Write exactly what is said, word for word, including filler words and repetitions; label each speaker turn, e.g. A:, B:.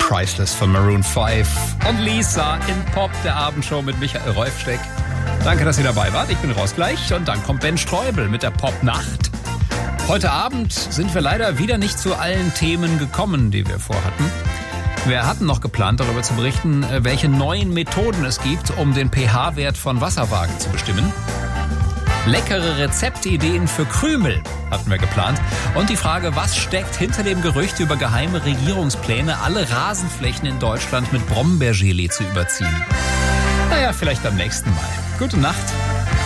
A: Priceless von Maroon fünf und Lisa in Pop, der Abendshow mit Michael Rolfsteck. Danke, dass ihr dabei wart. Ich bin raus gleich und dann kommt Ben Streubel mit der Popnacht. Heute Abend sind wir leider wieder nicht zu allen Themen gekommen, die wir vorhatten. Wir hatten noch geplant, darüber zu berichten, welche neuen Methoden es gibt, um den pH-Wert von Wasserwagen zu bestimmen. Leckere Rezeptideen für Krümel hatten wir geplant. Und die Frage, was steckt hinter dem Gerücht über geheime Regierungspläne, alle Rasenflächen in Deutschland mit Brombeergelee zu überziehen? Naja, vielleicht am nächsten Mal. Gute Nacht.